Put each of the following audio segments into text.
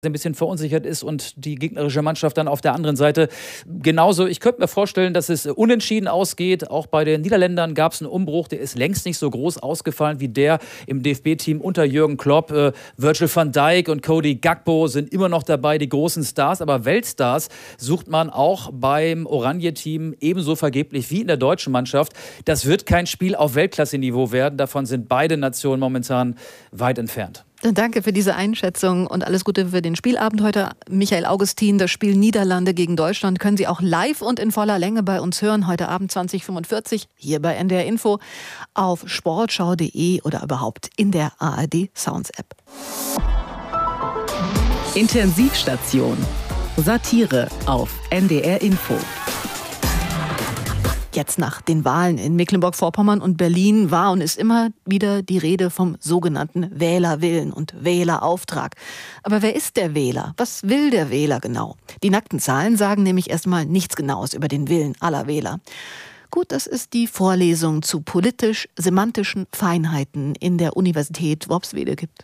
ein bisschen verunsichert ist und die gegnerische Mannschaft dann auf der anderen Seite genauso. Ich könnte mir vorstellen, dass es unentschieden ausgeht. Auch bei den Niederländern gab es einen Umbruch, der ist längst nicht so groß ausgefallen wie der im DFB-Team unter Jürgen Klopp. Virgil van Dijk und Cody Gakpo sind immer noch dabei, die großen Stars, aber Weltstars sucht man auch beim Oranje-Team ebenso vergeblich wie in der deutschen Mannschaft. Das wird kein Spiel auf Weltklasse-Niveau werden, davon sind beide Nationen momentan weit entfernt. Danke für diese Einschätzung und alles Gute für den Spielabend heute. Michael Augustin, das Spiel Niederlande gegen Deutschland können Sie auch live und in voller Länge bei uns hören. Heute Abend 20:45 hier bei NDR Info auf sportschau.de oder überhaupt in der ARD Sounds App. Intensivstation. Satire auf NDR Info. Jetzt nach den Wahlen in Mecklenburg-Vorpommern und Berlin war und ist immer wieder die Rede vom sogenannten Wählerwillen und Wählerauftrag. Aber wer ist der Wähler? Was will der Wähler genau? Die nackten Zahlen sagen nämlich erstmal nichts Genaues über den Willen aller Wähler. Gut, das ist die Vorlesung zu politisch-semantischen Feinheiten in der Universität Worpswede gibt.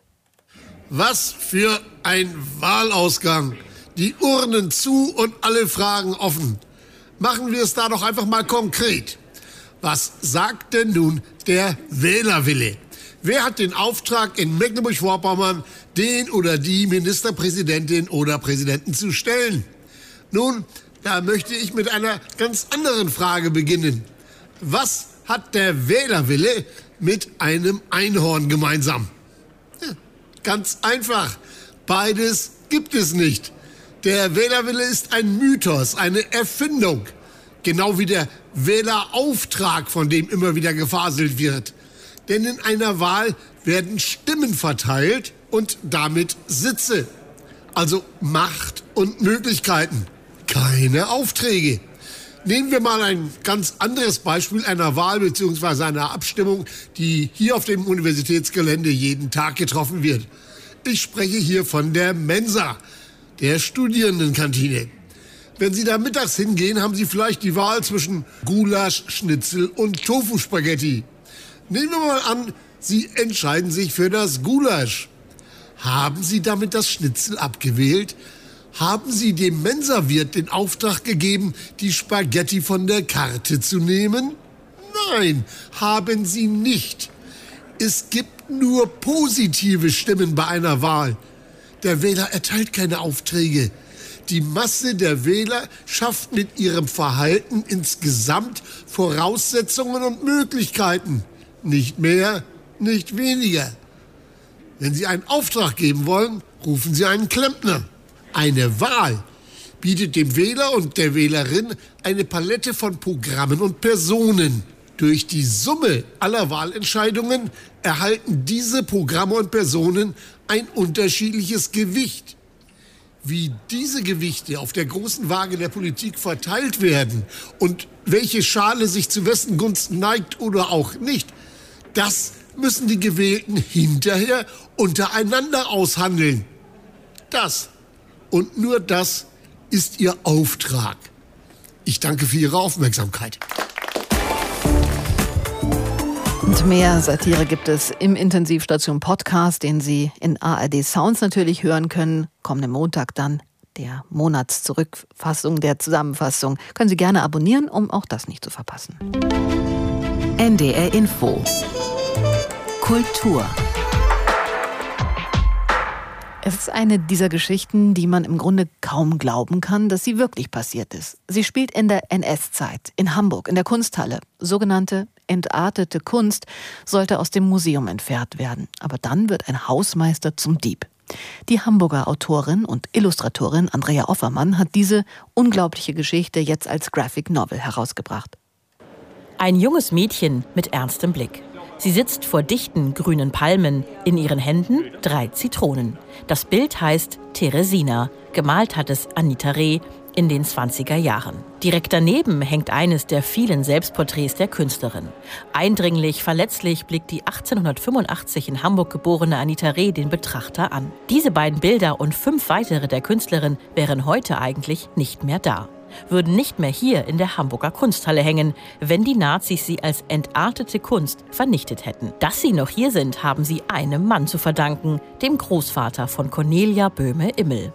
Was für ein Wahlausgang. Die Urnen zu und alle Fragen offen. Machen wir es da doch einfach mal konkret. Was sagt denn nun der Wählerwille? Wer hat den Auftrag, in Mecklenburg-Vorpommern den oder die Ministerpräsidentin oder Präsidenten zu stellen? Nun, da möchte ich mit einer ganz anderen Frage beginnen. Was hat der Wählerwille mit einem Einhorn gemeinsam? Ja, ganz einfach. Beides gibt es nicht. Der Wählerwille ist ein Mythos, eine Erfindung. Genau wie der Wählerauftrag, von dem immer wieder gefaselt wird. Denn in einer Wahl werden Stimmen verteilt und damit Sitze. Also Macht und Möglichkeiten. Keine Aufträge. Nehmen wir mal ein ganz anderes Beispiel einer Wahl bzw. einer Abstimmung, die hier auf dem Universitätsgelände jeden Tag getroffen wird. Ich spreche hier von der Mensa, der Studierendenkantine. Wenn Sie da mittags hingehen, haben Sie vielleicht die Wahl zwischen Gulasch, Schnitzel und Tofu-Spaghetti. Nehmen wir mal an, Sie entscheiden sich für das Gulasch. Haben Sie damit das Schnitzel abgewählt? Haben Sie dem Mensawirt den Auftrag gegeben, die Spaghetti von der Karte zu nehmen? Nein, haben Sie nicht. Es gibt nur positive Stimmen bei einer Wahl. Der Wähler erteilt keine Aufträge. Die Masse der Wähler schafft mit ihrem Verhalten insgesamt Voraussetzungen und Möglichkeiten. Nicht mehr, nicht weniger. Wenn Sie einen Auftrag geben wollen, rufen Sie einen Klempner. Eine Wahl bietet dem Wähler und der Wählerin eine Palette von Programmen und Personen. Durch die Summe aller Wahlentscheidungen erhalten diese Programme und Personen ein unterschiedliches Gewicht. Wie diese Gewichte auf der großen Waage der Politik verteilt werden und welche Schale sich zu wessen Gunsten neigt oder auch nicht, das müssen die Gewählten hinterher untereinander aushandeln. Das und nur das ist ihr Auftrag. Ich danke für Ihre Aufmerksamkeit. Und mehr Satire gibt es im Intensivstation Podcast, den Sie in ARD Sounds natürlich hören können. Kommenden Montag dann der Monatszurückfassung, der Zusammenfassung. Können Sie gerne abonnieren, um auch das nicht zu verpassen. NDR Info. Kultur. Es ist eine dieser Geschichten, die man im Grunde kaum glauben kann, dass sie wirklich passiert ist. Sie spielt in der NS-Zeit in Hamburg, in der Kunsthalle. Sogenannte entartete Kunst sollte aus dem Museum entfernt werden. Aber dann wird ein Hausmeister zum Dieb. Die Hamburger Autorin und Illustratorin Andrea Offermann hat diese unglaubliche Geschichte jetzt als Graphic Novel herausgebracht. Ein junges Mädchen mit ernstem Blick. Sie sitzt vor dichten grünen Palmen, in ihren Händen 3 Zitronen. Das Bild heißt Teresina, gemalt hat es Anita Reh in den 20er Jahren. Direkt daneben hängt eines der vielen Selbstporträts der Künstlerin. Eindringlich, verletzlich blickt die 1885 in Hamburg geborene Anita Reh den Betrachter an. Diese beiden Bilder und 5 weitere der Künstlerin wären heute eigentlich nicht mehr da. würden nicht mehr hier in der Hamburger Kunsthalle hängen, wenn die Nazis sie als entartete Kunst vernichtet hätten. Dass sie noch hier sind, haben sie einem Mann zu verdanken, dem Großvater von Cornelia Böhme-Immel.